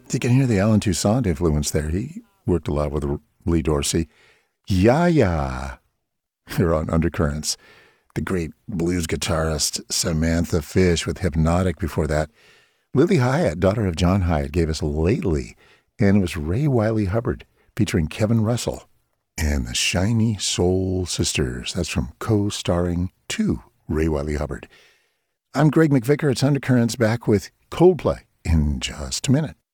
You can hear the Alan Toussaint influence there. He worked a lot with Lee Dorsey. Yeah. They're on Undercurrents. The great blues guitarist Samantha Fish with Hypnotic before that. Lily Hyatt, daughter of John Hyatt, gave us Lately, and it was Ray Wiley Hubbard featuring Kevin Russell and the Shiny Soul Sisters. That's from co-starring to Ray Wiley Hubbard. I'm Greg McVicker. It's Undercurrents, back with Coldplay in just a minute.